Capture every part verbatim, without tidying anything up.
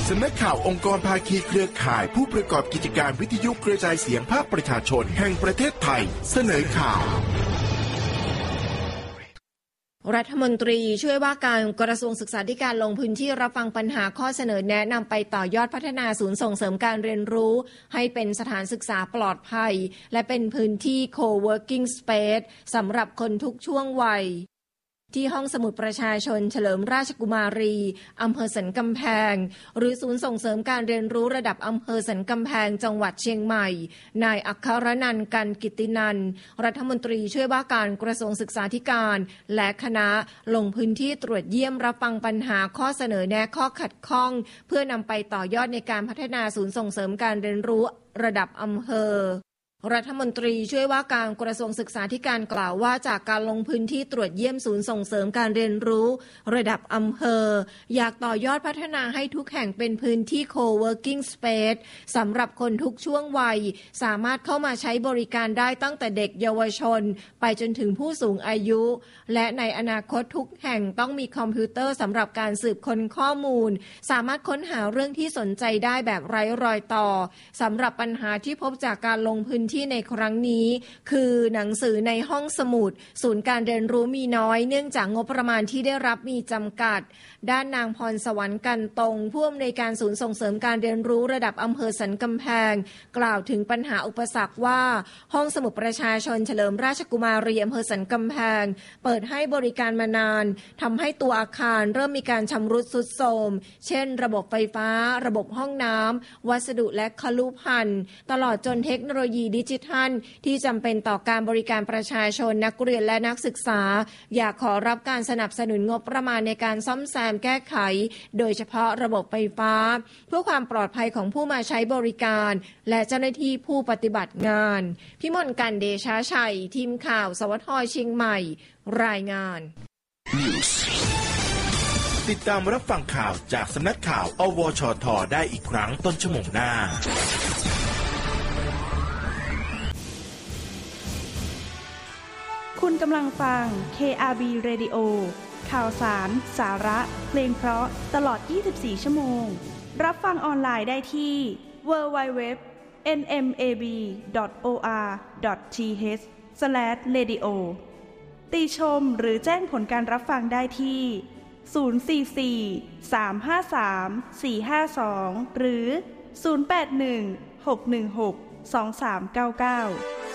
สำนักข่าวองค์กรภาคีเครือข่ายผู้ประกอบกิจการวิทยุกระจายเสียงภาคประชาชนแห่งประเทศไทยเสนอข่าวรัฐมนตรีช่วยว่าการกระทรวงศึกษาธิการลงพื้นที่รับฟังปัญหาข้อเสนอแนะนำไปต่อยอดพัฒนาศูนย์ส่งเสริมการเรียนรู้ให้เป็นสถานศึกษาปลอดภัยและเป็นพื้นที่ co-working space สำหรับคนทุกช่วงวัยที่ห้องสมุดประชาชนเฉลิมราชกุมารีอำเภอสันกำแพงหรือศูนย์ส่งเสริมการเรียนรู้ระดับอำเภอสันกำแพงจังหวัดเชียงใหม่นายอัครนันท์กันกิตตินันท์รัฐมนตรีช่วยว่าการกระทรวงศึกษาธิการและคณะลงพื้นที่ตรวจเยี่ยมรับฟังปัญหาข้อเสนอแนะข้อขัดข้องเพื่อนำไปต่อยอดในการพัฒนาศูนย์ส่งเสริมการเรียนรู้ระดับอำเภอรัฐมนตรีช่วยว่าการกระทรวงศึกษาธิการกล่าวว่าจากการลงพื้นที่ตรวจเยี่ยมศูนย์ส่งเสริมการเรียนรู้ระดับอำเภออยากต่อยอดพัฒนาให้ทุกแห่งเป็นพื้นที่ co-working space สำหรับคนทุกช่วงวัยสามารถเข้ามาใช้บริการได้ตั้งแต่เด็กเยาวชนไปจนถึงผู้สูงอายุและในอนาคตทุกแห่งต้องมีคอมพิวเตอร์สำหรับการสืบค้นข้อมูลสามารถค้นหาเรื่องที่สนใจได้แบบไร้รอยต่อสำหรับปัญหาที่พบจากการลงพื้นที่ในครั้งนี้คือหนังสือในห้องสมุดศูนย์การเรียนรู้มีน้อยเนื่องจากงบประมาณที่ได้รับมีจำกัดด้านนางพรสวรรค์กันตรงผู้อำนวยการศูนย์ส่งเสริมการเรียนรู้ระดับอำเภอสันกำแพงกล่าวถึงปัญหาอุปสรรคว่าห้องสมุดประชาชนเฉลิมราชกุมารีอำเภอสันกำแพงเปิดให้บริการมานานทำให้ตัวอาคารเริ่มมีการชำรุดทรุดโทรมเช่นระบบไฟฟ้าระบบห้องน้ำวัสดุและคลุภัณฑ์ตลอดจนเทคโนโลยีดิจิทัลที่จำเป็นต่อการบริการประชาชนนักเรียนและนักศึกษาอยากขอรับการสนับสนุนงบประมาณในการซ่อมแซมแก้ไขโดยเฉพาะระบบไฟฟ้าเพื่อความปลอดภัยของผู้มาใช้บริการและเจ้าหน้าที่ผู้ปฏิบัติงานพิมลกันเดชาชัยทีมข่าวสวทเชียงใหม่รายงานติดตามรับฟังข่าวจากสำนักข่าวอวชทได้อีกครั้งต้นชั่วโมงหน้าคุณกำลังฟัง เค อาร์ บี Radio ข่าวสารสาระเพลงเพราะตลอดยี่สิบสี่ชั่วโมงรับฟังออนไลน์ได้ที่ ดับเบิลยู ดับเบิลยู ดับเบิลยู ดอท เอ็น เอ็ม เอ บี ดอท โอ อาร์ ดอท ที เอช สแลช เรดิโอ ติชมหรือแจ้งผลการรับฟังได้ที่ศูนย์ สี่ สี่ สาม ห้า สาม สี่ ห้า สองหรือศูนย์ แปด หนึ่ง หก หนึ่ง หก สอง สาม เก้า เก้า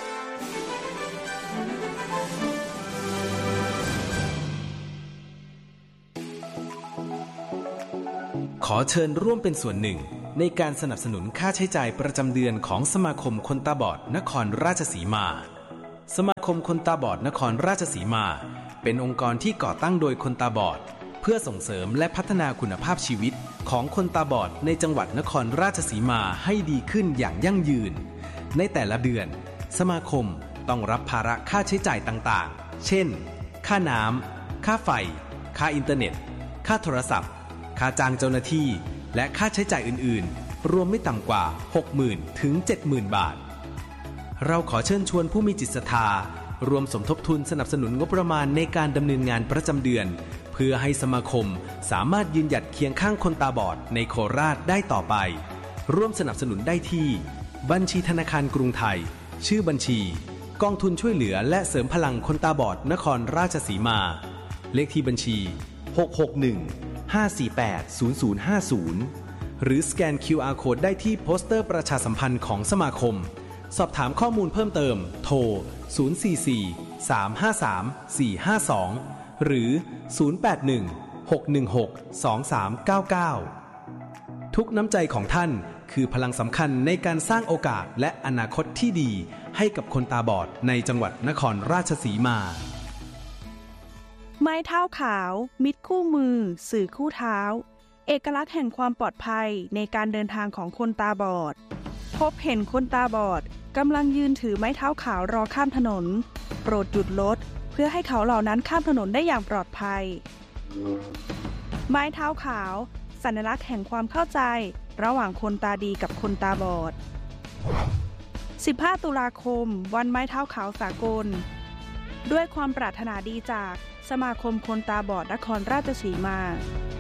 ขอเชิญร่วมเป็นส่วนหนึ่งในการสนับสนุนค่าใช้จ่ายประจำเดือนของสมาคมคนตาบอดนครราชสีมาสมาคมคนตาบอดนครราชสีมาเป็นองค์กรที่ก่อตั้งโดยคนตาบอดเพื่อส่งเสริมและพัฒนาคุณภาพชีวิตของคนตาบอดในจังหวัดนครราชสีมาให้ดีขึ้นอย่างยั่งยืนในแต่ละเดือนสมาคมต้องรับภาระค่าใช้จ่ายต่างๆเช่นค่าน้ำค่าไฟค่าอินเทอร์เน็ตค่าโทรศัพท์ค่าจ้างเจ้าหน้าที่และค่าใช้จ่ายอื่นๆรวมไม่ต่ำกว่า หกหมื่น ถึง เจ็ดหมื่น บาทเราขอเชิญชวนผู้มีจิตศรัทธารวมสมทบทุนสนับสนุนงบประมาณในการดำเนินงานประจำเดือนเพื่อให้สมาคมสามารถยืนหยัดเคียงข้างคนตาบอดในโคราชได้ต่อไปร่วมสนับสนุนได้ที่บัญชีธนาคารกรุงไทยชื่อบัญชีกองทุนช่วยเหลือและเสริมพลังคนตาบอดนครราชสีมาเลขที่บัญชีหก หก หนึ่ง ห้า สี่ แปด ศูนย์ ศูนย์ ห้า ศูนย์หรือสแกน คิว อาร์ Code ได้ที่โปสเตอร์ประชาสัมพันธ์ของสมาคมสอบถามข้อมูลเพิ่มเติมโทรศูนย์ สี่ สี่ สาม ห้า สาม สี่ ห้า สองหรือศูนย์ แปด หนึ่ง หก หนึ่ง หก สอง สาม เก้า เก้าทุกน้ำใจของท่านคือพลังสำคัญในการสร้างโอกาสและอนาคตที่ดีให้กับคนตาบอดในจังหวัดนครราชสีมาไม้เท้าขาวมิตรคู่มือสื่อคู่เท้าเอกลักษณ์แห่งความปลอดภัยในการเดินทางของคนตาบอดพบเห็นคนตาบอดกำลังยืนถือไม้เท้าขาวรอข้ามถนนโปรดหยุดรถเพื่อให้เขาเหล่านั้นข้ามถนนได้อย่างปลอดภัยไม้เท้าขาวสัญลักษณ์แห่งความเข้าใจระหว่างคนตาดีกับคนตาบอดสิบห้าตุลาคมวันไม้เท้าขาวสากลด้วยความปรารถนาดีจากสมาคมคนตาบอดนครราชสีมา